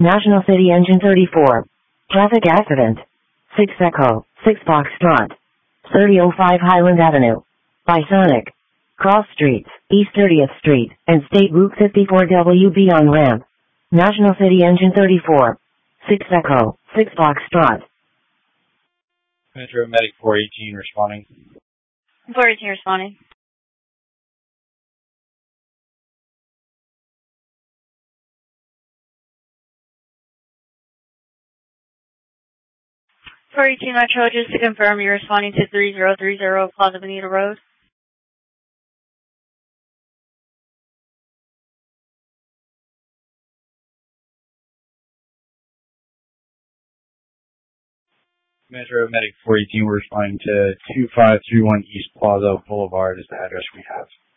National City Engine 34. Traffic accident. 6 Echo, 6 Foxtrot. 3005 Highland Avenue. Bisonic. Cross Streets, East 30th Street, and State Route 54 WB on ramp. National City Engine 34. 6 Echo, 6 Foxtrot. Metro Medic 418 responding. 418 responding. Metro, just to confirm, you're responding to 3030 Plaza Bonita Road. Metro Medic 418, we're responding to 2531 East Plaza Boulevard is the address we have.